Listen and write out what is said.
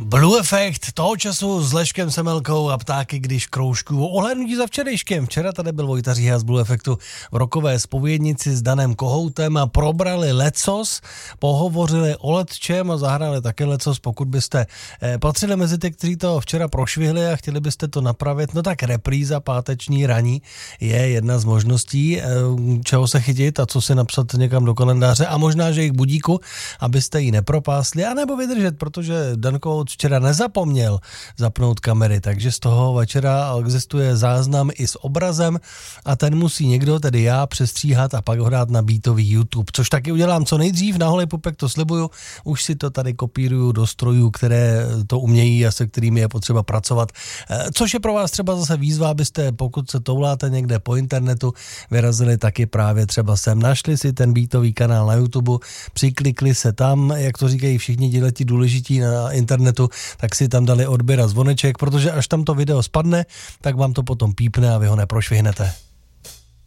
Blue Effect, toho času s Leškem Semelkou a ptáky, když kroužkuju. Ohlédnutí za včerejškem. Včera tady byl Vojta Říha z Blue Effectu v rokové zpovědnici s Danem Kohoutem a probrali lecos, pohovořili o letčem a zahrali také lecos. Pokud byste patřili mezi ty, kteří to včera prošvihli a chtěli byste to napravit, no tak repríza páteční raní je jedna z možností, čeho se chytit a co si napsat někam do kalendáře a možná, že jich budíku, abyste ji nepropásli, anebo vydržet, protože Dan Kohout včera nezapomněl zapnout kamery, takže z toho večera existuje záznam i s obrazem a ten musí někdo, tedy já, přestříhat a pak ho dát na beatový YouTube, což taky udělám co nejdřív, na holej pupek to slibuju, už si to tady kopíruju do strojů, které to umějí a se kterými je potřeba pracovat, což je pro vás třeba zase výzva, abyste, pokud se touláte někde po internetu, vyrazili taky právě třeba sem, našli si ten beatový kanál na YouTube, přiklikli se tam, jak to říkají všichni děleti důležití na internetu, tak si tam dali odběr a zvoneček, protože až tam to video spadne, tak vám to potom pípne a vy ho neprošvihnete.